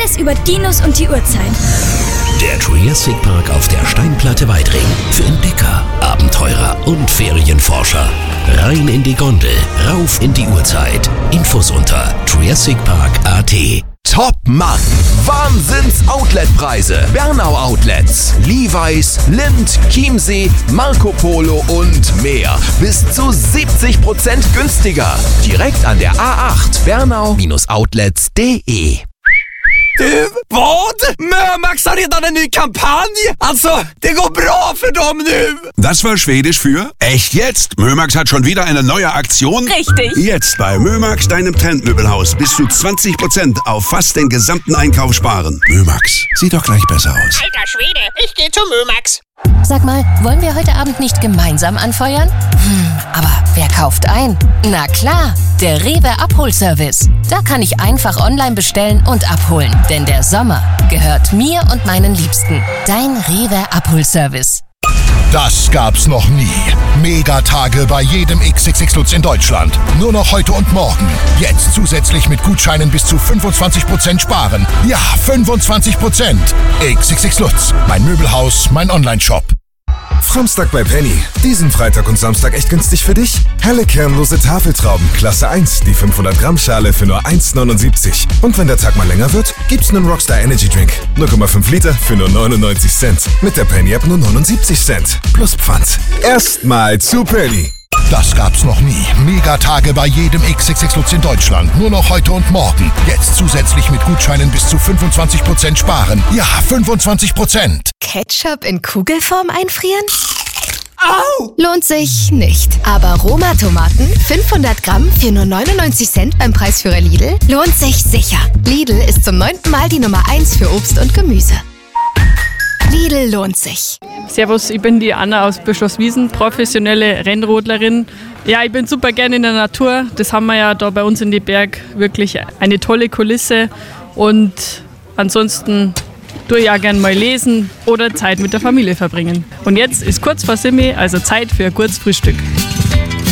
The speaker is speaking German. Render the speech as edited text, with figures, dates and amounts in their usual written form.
Alles über Dinos und die Urzeit. Der Jurassic Park auf der Steinplatte Weidring. Für Entdecker, Abenteurer und Ferienforscher. Rein in die Gondel, rauf in die Urzeit. Infos unter jurassicpark.at. Top Mann! Wahnsinns-Outlet-Preise. Bernau Outlets, Levi's, Lindt, Chiemsee, Marco Polo und mehr. Bis zu 70% günstiger. Direkt an der A8 bernau-outlets.de. Vad? Mömax har redan en ny kampanj! Alltså, det går bra för dem nu! Das war Schwedisch für echt jetzt. Mömax hat schon wieder eine neue Aktion. Richtig. Jetzt bei Mömax, deinem Trendmöbelhaus, bis zu 20% auf fast den gesamten Einkauf sparen. Mömax, sieht doch gleich besser aus. Alter Schwede, ich gehe zu Mömax. Sag mal, wollen wir heute Abend nicht gemeinsam anfeuern? Aber wer kauft ein? Na klar, der Rewe Abholservice. Da kann ich einfach online bestellen und abholen. Denn der Sommer gehört mir und meinen Liebsten. Dein Rewe Abholservice. Das gab's noch nie. Megatage bei jedem XXX Lutz in Deutschland. Nur noch heute und morgen. Jetzt zusätzlich mit Gutscheinen bis zu 25% sparen. Ja, 25%. XXX Lutz. Mein Möbelhaus, mein Onlineshop. Framstag bei Penny. Diesen Freitag und Samstag echt günstig für dich? Helle kernlose Tafeltrauben, Klasse 1, die 500 Gramm Schale für nur 1,79. Und wenn der Tag mal länger wird, gibt's einen Rockstar Energy Drink. 0,5 Liter für nur 99 Cent. Mit der Penny App nur 79 Cent. Plus Pfand. Erstmal zu Penny. Das gab's noch nie. Megatage bei jedem XXX Lutz in Deutschland. Nur noch heute und morgen. Jetzt zusätzlich mit Gutscheinen bis zu 25% sparen. Ja, 25%. Ketchup in Kugelform einfrieren? Au! Lohnt sich nicht. Aber Roma-Tomaten, 500 Gramm für nur 99 Cent beim Preisführer Lidl, lohnt sich sicher. Lidl ist zum 9. Mal die Nummer 1 für Obst und Gemüse. Lidl lohnt sich. Servus, ich bin die Anna aus Bischofswiesen, professionelle Rennrodlerin. Ja, ich bin super gerne in der Natur. Das haben wir ja da bei uns in die Berg. Wirklich eine tolle Kulisse. Und ansonsten tue ich ja gerne mal lesen oder Zeit mit der Familie verbringen. Und jetzt ist kurz vor Simi, also Zeit für ein kurzes Frühstück.